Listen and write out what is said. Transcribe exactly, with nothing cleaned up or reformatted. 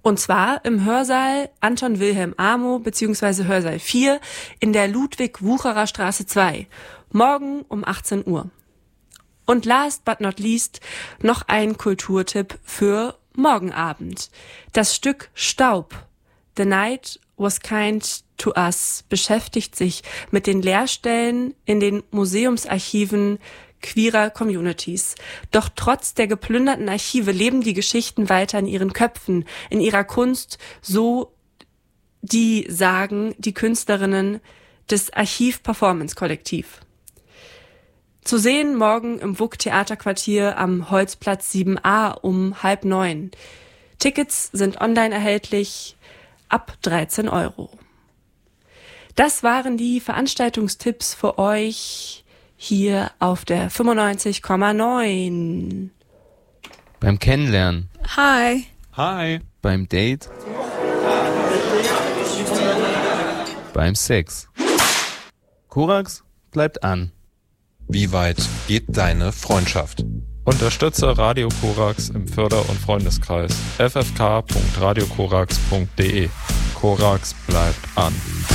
Und zwar im Hörsaal Anton Wilhelm Amo bzw. Hörsaal vier in der Ludwig-Wucherer Straße zwei. Morgen um achtzehn Uhr. Und last but not least noch ein Kulturtipp für morgen Abend. Das Stück Staub, The Night Was Kind to Us, beschäftigt sich mit den Leerstellen in den Museumsarchiven queerer Communities. Doch trotz der geplünderten Archive leben die Geschichten weiter in ihren Köpfen, in ihrer Kunst, so die sagen die Künstlerinnen des Archiv-Performance-Kollektiv. Zu sehen morgen im W U K-Theaterquartier am Holzplatz sieben a um halb neun. Tickets sind online erhältlich ab dreizehn Euro. Das waren die Veranstaltungstipps für euch hier auf der fünfundneunzig Komma neun. Beim Kennenlernen. Hi. Hi. Beim Date. Beim Sex. Korax bleibt an. Wie weit geht deine Freundschaft? Unterstütze Radio Korax im Förder- und Freundeskreis. f f k punkt radio korax punkt d e. Korax bleibt an.